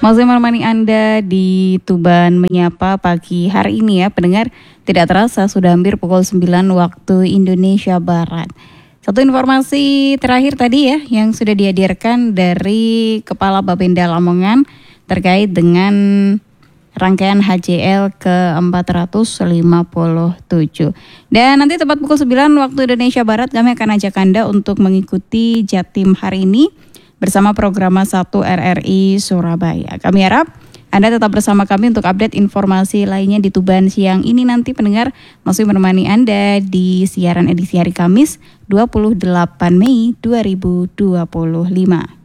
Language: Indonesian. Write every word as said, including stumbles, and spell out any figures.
Masih menemani Anda di Tuban Menyapa pagi hari ini ya pendengar. Tidak terasa sudah hampir pukul sembilan waktu Indonesia Barat. Satu informasi terakhir tadi ya yang sudah dihadirkan dari Kepala Bapenda Lamongan terkait dengan rangkaian H J L ke empat ratus lima puluh tujuh. Dan nanti tepat pukul sembilan waktu Indonesia Barat kami akan ajak Anda untuk mengikuti Jatim hari ini bersama Programa satu R R I Surabaya. Kami harap Anda tetap bersama kami untuk update informasi lainnya di Tuban siang ini nanti pendengar masih menemani Anda di siaran edisi hari Kamis dua puluh delapan Mei dua ribu dua puluh lima.